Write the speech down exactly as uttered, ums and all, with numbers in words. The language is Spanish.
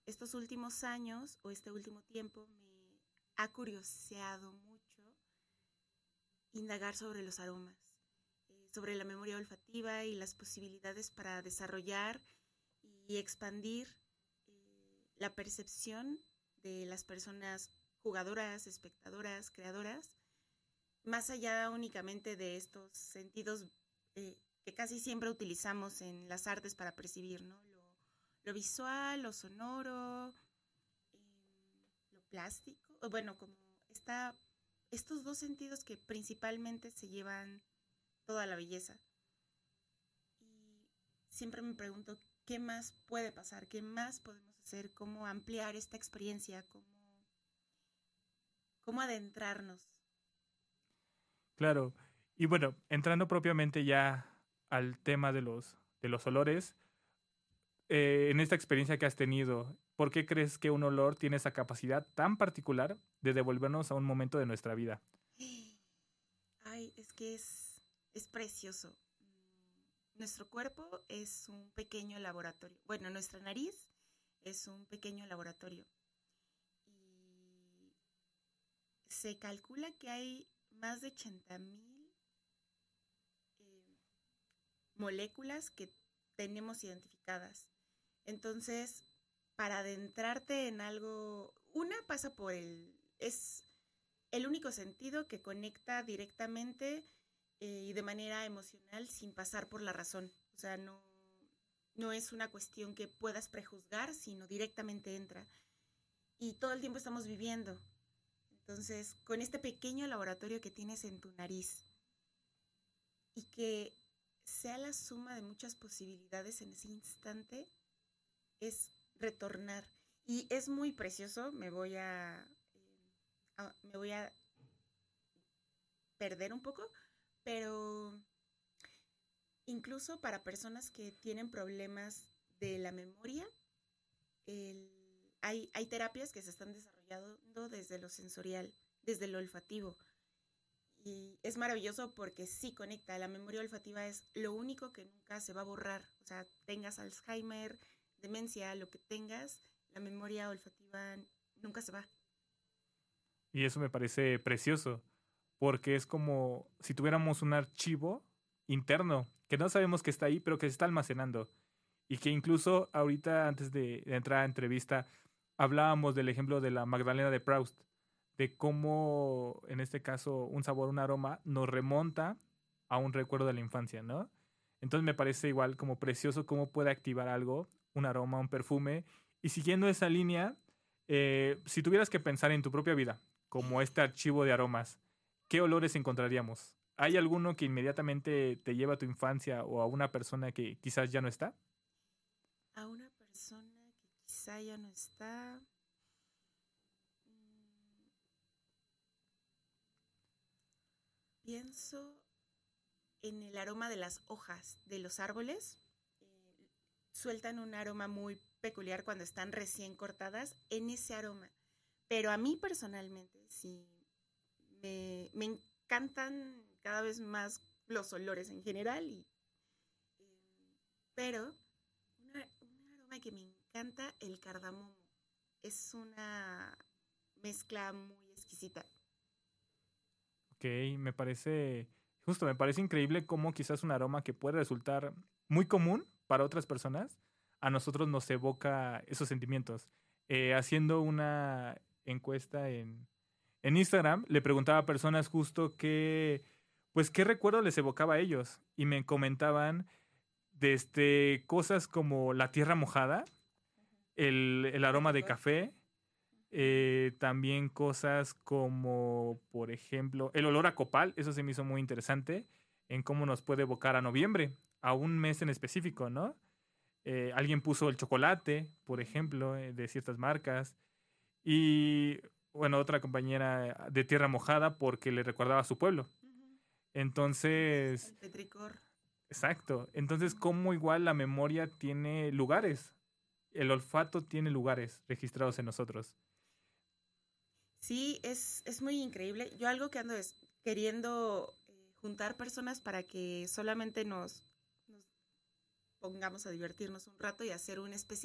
estos últimos años o este último tiempo me ha curioseado mucho indagar sobre los aromas, eh, sobre la memoria olfativa y las posibilidades para desarrollar y expandir eh, la percepción de las personas jugadoras, espectadoras, creadoras, más allá únicamente de estos sentidos eh, que casi siempre utilizamos en las artes para percibir, ¿no? Lo, lo visual, lo sonoro, eh, lo plástico, o bueno, como esta, estos dos sentidos que principalmente se llevan toda la belleza. Y siempre me pregunto qué más puede pasar, qué más podemos hacer, cómo ampliar esta experiencia, cómo, cómo adentrarnos. Claro. Y bueno, entrando propiamente ya al tema de los, de los olores, eh, en esta experiencia que has tenido, ¿por qué crees que un olor tiene esa capacidad tan particular de devolvernos a un momento de nuestra vida? Ay, es que es, es precioso. Mm, Nuestro cuerpo es un pequeño laboratorio. Bueno, nuestra nariz es un pequeño laboratorio. Y se calcula que hay más de ochenta mil eh, moléculas que tenemos identificadas. Entonces, para adentrarte en algo, una pasa por el, es el único sentido que conecta directamente eh, y de manera emocional sin pasar por la razón. O sea, no, no es una cuestión que puedas prejuzgar, sino directamente entra. Y todo el tiempo estamos viviendo. Entonces, con este pequeño laboratorio que tienes en tu nariz y que sea la suma de muchas posibilidades en ese instante, es retornar. Y es muy precioso, me voy a, eh, a me voy a perder un poco, pero incluso para personas que tienen problemas de la memoria, el, hay, hay terapias que se están desarrollando desde lo sensorial, desde lo olfativo. Y es maravilloso porque sí conecta. La memoria olfativa es lo único que nunca se va a borrar. O sea, tengas Alzheimer, demencia, lo que tengas, la memoria olfativa nunca se va. Y eso me parece precioso, porque es como si tuviéramos un archivo interno que no sabemos que está ahí, pero que se está almacenando. Y que incluso ahorita, antes de, de entrar a entrevista, hablábamos del ejemplo de la Magdalena de Proust, de cómo, en este caso, un sabor, un aroma, nos remonta a un recuerdo de la infancia, ¿no? Entonces me parece igual como precioso cómo puede activar algo, un aroma, un perfume. Y siguiendo esa línea, eh, si tuvieras que pensar en tu propia vida, como este archivo de aromas, ¿qué olores encontraríamos? ¿Hay alguno que inmediatamente te lleva a tu infancia o a una persona que quizás ya no está? A una persona que quizá ya no está, mm, pienso en el aroma de las hojas de los árboles. Eh, Sueltan un aroma muy peculiar cuando están recién cortadas, en ese aroma. Pero a mí personalmente, sí, me, me encantan cada vez más los olores en general. Y, eh, pero una, un aroma que me encanta, el cardamomo. Es una mezcla muy exquisita. Ok, me parece, justo me parece increíble cómo quizás un aroma que puede resultar muy común para otras personas, a nosotros nos evoca esos sentimientos. Eh, haciendo una encuesta en, en Instagram, le preguntaba a personas justo qué, pues qué recuerdo les evocaba a ellos y me comentaban desde cosas como la tierra mojada, el, el Qué aroma de rico. café, eh, también cosas como, por ejemplo, el olor a copal, eso se me hizo muy interesante, en cómo nos puede evocar a noviembre, a un mes en específico, ¿no? Eh, alguien puso el chocolate, por ejemplo, eh, de ciertas marcas, y bueno, otra compañera de tierra mojada porque le recordaba a su pueblo. Entonces, El petricor. exacto, entonces cómo igual la memoria tiene lugares, el olfato tiene lugares registrados en nosotros. Sí, es, es muy increíble. Yo algo que ando es queriendo eh, juntar personas para que solamente nos, nos pongamos a divertirnos un rato y hacer un especial